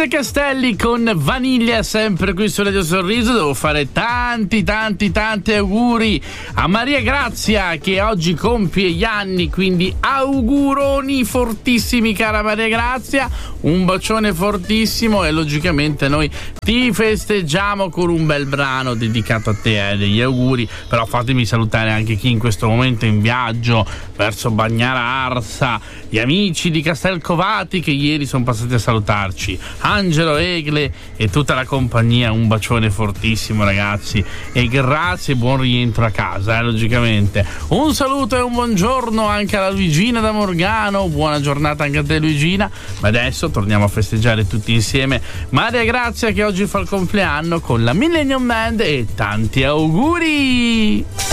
Luisa Castelli con Vaniglia, sempre qui su Radio Sorriso. Devo fare tanti auguri a Maria Grazia, che oggi compie gli anni, quindi auguroni fortissimi, cara Maria Grazia, un bacione fortissimo, e logicamente noi ti festeggiamo con un bel brano dedicato a te, degli auguri. Però fatemi salutare anche chi in questo momento è in viaggio verso Bagnara Arsa, gli amici di Castelcovati che ieri sono passati a salutarci, Angelo, Egle e tutta la compagnia. Un bacione fortissimo, ragazzi, e grazie e buon rientro a casa, logicamente. Un saluto e un buongiorno anche alla Luigina da Morgano, buona giornata anche a te, Luigina. Ma adesso torniamo a festeggiare tutti insieme Maria Grazia, che oggi fa il compleanno, con la Millennium Band, e tanti auguri!